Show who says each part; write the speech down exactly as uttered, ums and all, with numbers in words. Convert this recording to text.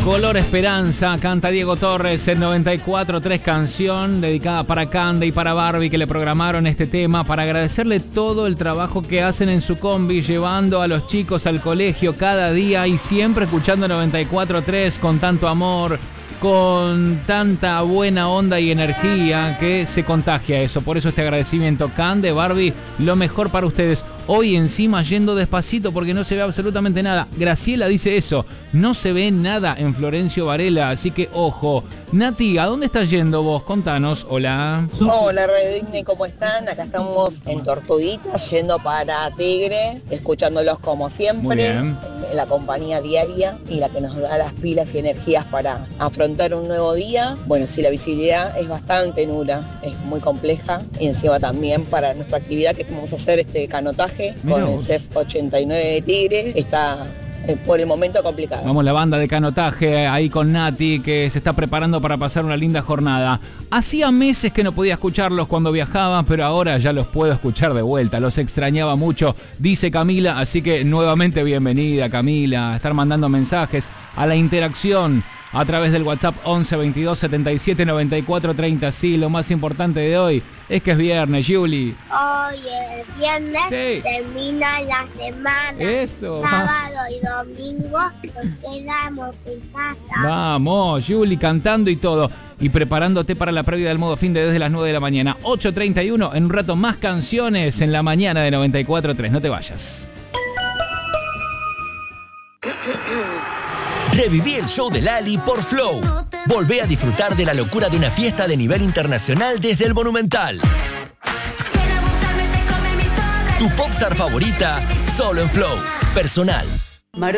Speaker 1: Color Esperanza, canta Diego Torres en noventa y cuatro tres, canción dedicada para Cande y para Barbie, que le programaron este tema para agradecerle todo el trabajo que hacen en su combi, llevando a los chicos al colegio cada día y siempre escuchando noventa y cuatro tres con tanto amor, con tanta buena onda y energía que se contagia eso. Por eso este agradecimiento. Cande, Barbie, lo mejor para ustedes. Hoy encima yendo despacito porque no se ve absolutamente nada. Graciela dice eso, no se ve nada en Florencio Varela, así que ojo. Nati, ¿a dónde estás yendo vos? Contanos. Hola.
Speaker 2: Hola, Radio Disney, ¿cómo están? Acá estamos en Tortuguitas, yendo para Tigre, escuchándolos como siempre.
Speaker 1: Muy bien.
Speaker 2: Eh, la compañía diaria y la que nos da las pilas y energías para afrontar un nuevo día. Bueno, sí, la visibilidad es bastante nula, es muy compleja. Y encima también para nuestra actividad que vamos a hacer este canotaje
Speaker 1: Mirá
Speaker 2: con el
Speaker 1: vos.
Speaker 2: C E F ochenta y nueve de Tigre, está eh, por el momento complicado.
Speaker 1: Vamos, la banda de canotaje ahí con Nati, que se está preparando para pasar una linda jornada. Hacía meses que no podía escucharlos cuando viajaba, pero ahora ya los puedo escuchar de vuelta. Los extrañaba mucho, dice Camila, así que nuevamente bienvenida, Camila, a estar mandando mensajes, a la interacción a través del WhatsApp once veintidós setenta y siete noventa y cuatro treinta. Sí, lo más importante de hoy es que es viernes, Juli.
Speaker 3: Hoy es viernes,
Speaker 1: Sí.
Speaker 3: termina la semana.
Speaker 1: Eso.
Speaker 3: Sábado y domingo nos quedamos en casa.
Speaker 1: Vamos, Juli, cantando y todo. Y preparándote para la previa del modo fin de desde las nueve de la mañana. ocho treinta y uno, en un rato más canciones en la mañana de noventa y cuatro tres. No te vayas.
Speaker 4: Reviví el show de Lali por Flow. Volvé a disfrutar de la locura de una fiesta de nivel internacional desde el Monumental. Tu popstar favorita, solo en Flow. Personal,